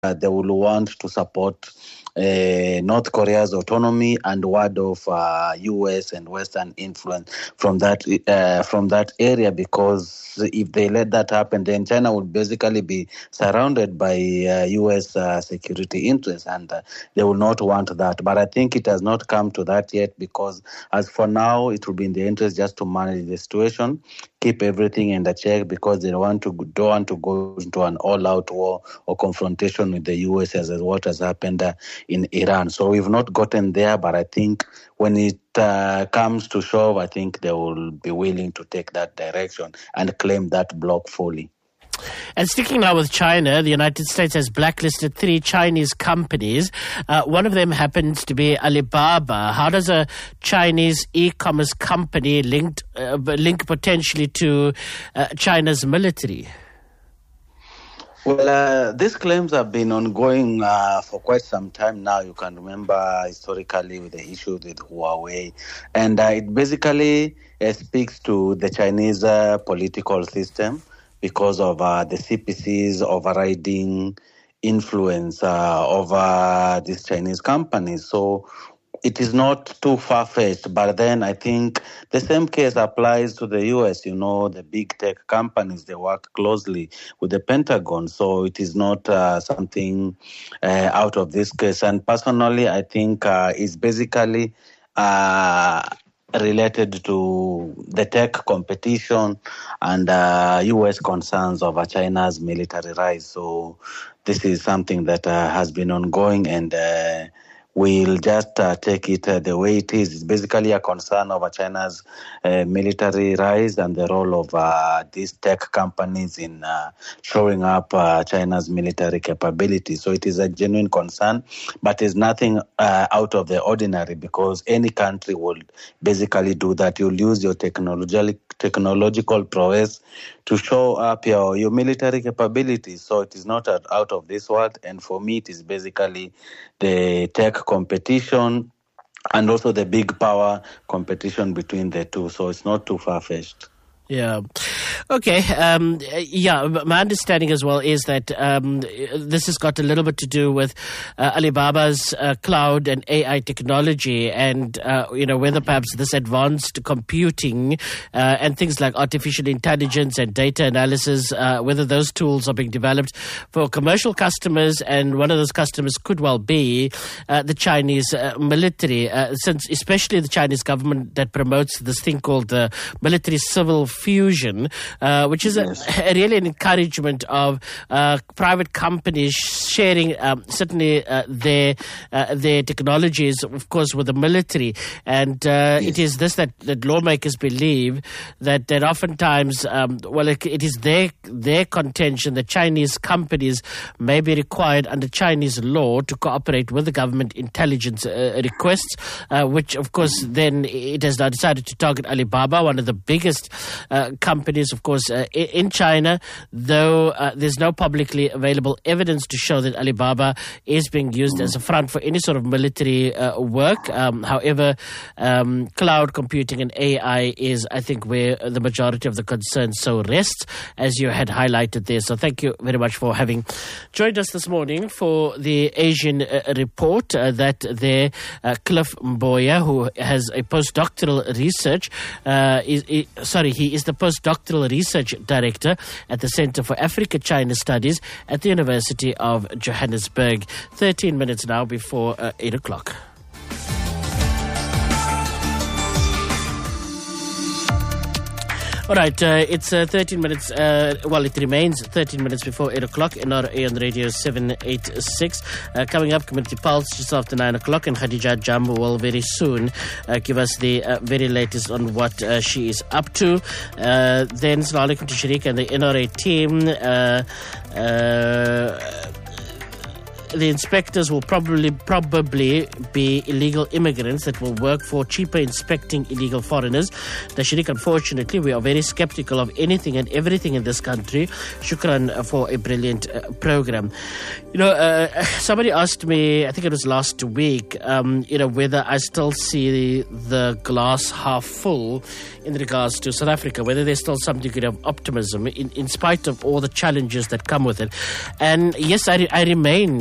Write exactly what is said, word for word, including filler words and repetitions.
uh, they will want to support uh, North Korea's autonomy and ward of uh, U S and Western influence from that uh, from that area, because if they let that happen, then China would basically be surrounded by uh, U S uh, security interests, and uh, they will not want that. But I think it has not come to that yet, because as for now, it will be in their interest just to manage the situation, keep everything under check, because they want to don't want to go into an all-out war or confrontation with the U S as what has happened uh, in Iran. So we've not gotten there, but I think when it uh, comes to shove, I think they will be willing to take that direction and claim that block fully. And sticking now with China, the United States has blacklisted three Chinese companies. Uh, one of them happens to be Alibaba. How does a Chinese e-commerce company linked, uh, link potentially to uh, China's military? Well, uh, these claims have been ongoing uh, for quite some time now. You can remember historically with the issue with Huawei. And uh, it basically uh, speaks to the Chinese uh, political system, because of uh, the C P C's overriding influence uh, over these Chinese companies. So it is not too far-fetched, but then I think the same case applies to the U S. You know, the big tech companies, they work closely with the Pentagon, so it is not uh, something uh, out of this case. And personally, I think uh, it's basically uh, related to the tech competition and uh, U S concerns over China's military rise. So this is something that uh, has been ongoing, and uh, we'll just uh, take it uh, the way it is. It's basically a concern over China's uh, military rise and the role of uh, these tech companies in uh, showing up uh, China's military capability. So it is a genuine concern, but it's nothing uh, out of the ordinary, because any country will basically do that. You'll use your technological technological prowess to show up your, your military capabilities. So it is not out of this world. And for me, it is basically the tech competition and also the big power competition between the two. So it's not too far-fetched. Yeah. Okay. Um, yeah, my understanding as well is that um, this has got a little bit to do with uh, Alibaba's uh, cloud and A I technology, and, uh, you know, whether perhaps this advanced computing uh, and things like artificial intelligence and data analysis, uh, whether those tools are being developed for commercial customers, and one of those customers could well be uh, the Chinese uh, military, uh, since especially the Chinese government that promotes this thing called the military-civil fusion, uh, which is yes. a, a really an encouragement of uh, private companies sharing um, certainly uh, their uh, their technologies, of course, with the military. And uh, yes. it is this that, that lawmakers believe that that oftentimes, um, well, it, it is their their contention that Chinese companies may be required under Chinese law to cooperate with the government intelligence uh, requests, uh, which, of course, then it has now decided to target Alibaba, one of the biggest Uh, companies, of course, uh, in China, though uh, there's no publicly available evidence to show that Alibaba is being used as a front for any sort of military uh, work. Um, however, um, cloud computing and A I is, I think, where the majority of the concern so rests, as you had highlighted there. So thank you very much for having joined us this morning for the Asian uh, report uh, that there, uh, Cliff Mboya, who has a postdoctoral research, uh, is, is sorry, he is the postdoctoral research director at the Center for Africa-China Studies at the University of Johannesburg. thirteen minutes now before uh, eight o'clock. All right, uh, it's uh, thirteen minutes, uh, well, it remains thirteen minutes before eight o'clock in our A on Radio seven eighty-six. Uh, coming up, Community Pulse just after nine o'clock, and Khadija Jambo will very soon uh, give us the uh, very latest on what uh, she is up to. Uh, then, Assalamu alaikum to Sharik and the N R A team. Uh, uh, the inspectors will probably probably be illegal immigrants that will work for cheaper inspecting illegal foreigners. Tashriq, unfortunately, we are very skeptical of anything and everything in this country. Shukran for a brilliant uh, program. You know, uh, somebody asked me, I think it was last week, um, you know, whether I still see the, the glass half full in regards to South Africa, whether there's still some degree of optimism in, in spite of all the challenges that come with it. And yes, I, I remain